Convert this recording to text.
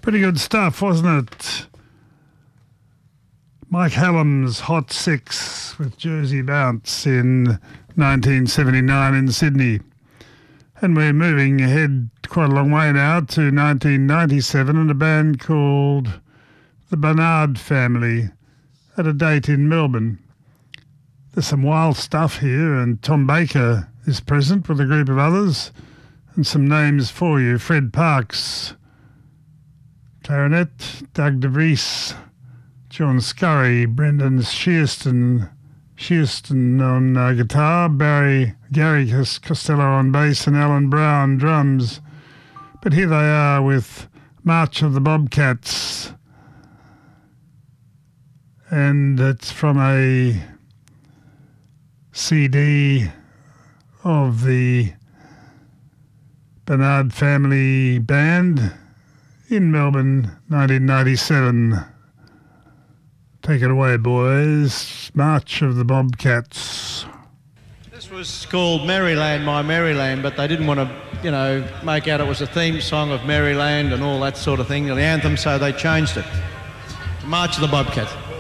Pretty good stuff, wasn't it? Mike Hallam's Hot Six with Jersey Bounce in 1979 in Sydney. And we're moving ahead quite a long way now to 1997 and a band called the Barnard Family at a date in Melbourne. There's some wild stuff here, and Tom Baker is present with a group of others. And some names for you: Fred Parks, clarinet; Doug DeVries, John Scurry, Brendan Shearston on guitar, Gary Costello on bass, and Alan Brown drums. But here they are with March of the Bobcats, and it's from a CD of the Barnard Family Band in Melbourne, 1997. Take it away, boys. March of the Bobcats. This was called Maryland, My Maryland, but they didn't want to, make out it was a theme song of Maryland and all that sort of thing, the anthem, so they changed it to March of the Bobcats.